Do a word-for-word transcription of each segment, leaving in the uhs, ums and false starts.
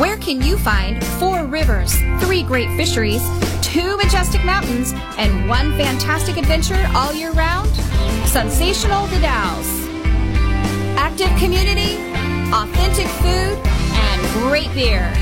Where can you find four rivers, three great fisheries, two majestic mountains, and one fantastic adventure all year round? Sensational The Dalles. Active community, authentic food, and great beer.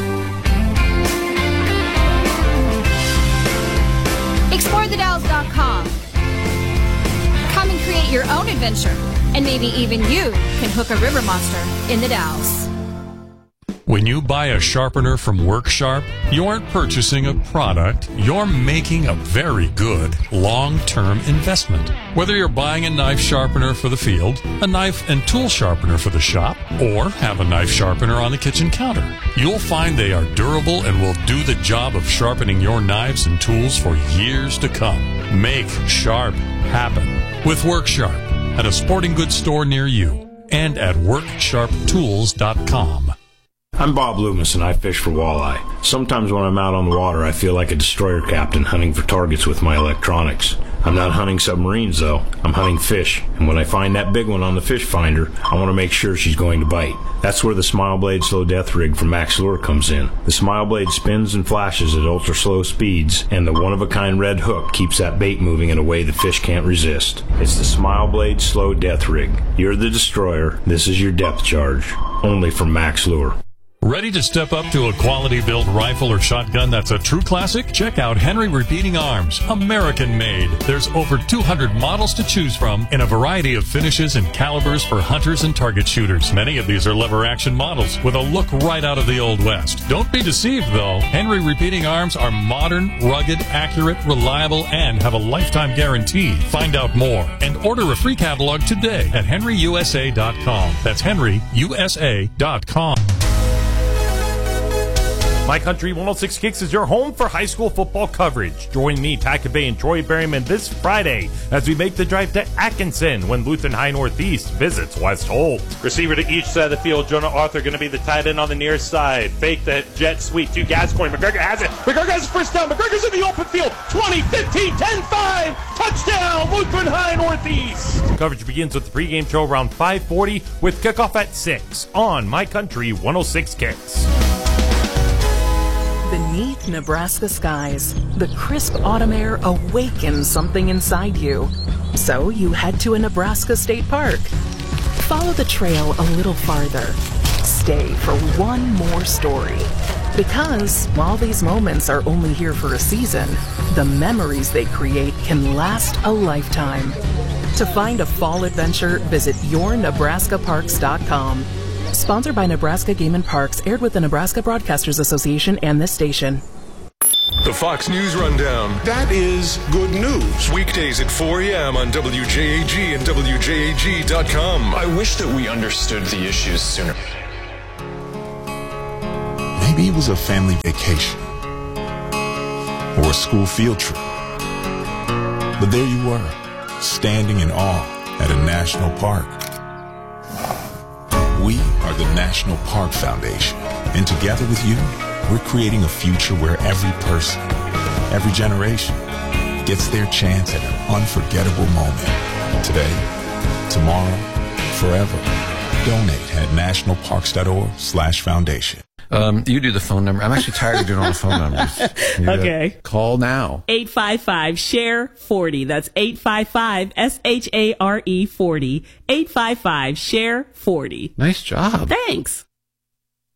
explore the dalles dot com. Come and create your own adventure, and maybe even you can hook a river monster in the Dalles. When you buy a sharpener from WorkSharp, you aren't purchasing a product, you're making a very good long-term investment. Whether you're buying a knife sharpener for the field, a knife and tool sharpener for the shop, or have a knife sharpener on the kitchen counter, you'll find they are durable and will do the job of sharpening your knives and tools for years to come. Make sharp happen with WorkSharp at a sporting goods store near you and at work sharp tools dot com. I'm Bob Loomis, and I fish for walleye. Sometimes when I'm out on the water, I feel like a destroyer captain hunting for targets with my electronics. I'm not hunting submarines, though. I'm hunting fish, and when I find that big one on the fish finder, I want to make sure she's going to bite. That's where the Smile Blade Slow Death Rig from Max Lure comes in. The Smile Blade spins and flashes at ultra-slow speeds, and the one-of-a-kind red hook keeps that bait moving in a way the fish can't resist. It's the Smile Blade Slow Death Rig. You're the destroyer. This is your depth charge. Only from Max Lure. Ready to step up to a quality-built rifle or shotgun that's a true classic? Check out Henry Repeating Arms, American-made. There's over two hundred models to choose from in a variety of finishes and calibers for hunters and target shooters. Many of these are lever-action models with a look right out of the Old West. Don't be deceived, though. Henry Repeating Arms are modern, rugged, accurate, reliable, and have a lifetime guarantee. Find out more and order a free catalog today at henry u s a dot com. That's henry u s a dot com. My Country one oh six Kicks is your home for high school football coverage. Join me, Takabe, and Troy Berryman this Friday as we make the drive to Atkinson when Lutheran High Northeast visits West Holt. Receiver to each side of the field. Jonah Arthur going to be the tight end on the near side. Fake the jet sweep to Gascoigne. McGregor has it. McGregor has the first down. McGregor's in the open field. twenty, fifteen, ten, five. Touchdown, Lutheran High Northeast. Coverage begins with the pregame show around five forty with kickoff at six on My Country one oh six Kicks. Beneath Nebraska skies, the crisp autumn air awakens something inside you. So you head to a Nebraska state park. Follow the trail a little farther. Stay for one more story. Because while these moments are only here for a season, the memories they create can last a lifetime. To find a fall adventure, visit your nebraska parks dot com. Sponsored by Nebraska Game and Parks, aired with the Nebraska Broadcasters Association and this station. The Fox News Rundown. That is good news. Weekdays at four a.m. on W J A G and W J A G dot com. I wish that we understood the issues sooner. Maybe it was a family vacation or a school field trip. But there you were, standing in awe at a national park. We are the National Park Foundation, and together with you, we're creating a future where every person, every generation, gets their chance at an unforgettable moment. Today, tomorrow, forever. Donate at national parks dot org slash foundation. Um, you do the phone number. I'm actually tired of doing all the phone numbers. You Okay. Call now. eight five five, S H A R E, forty. That's eight five five, S H A R E, forty. eight five five, S H A R E, forty. Nice job. Thanks.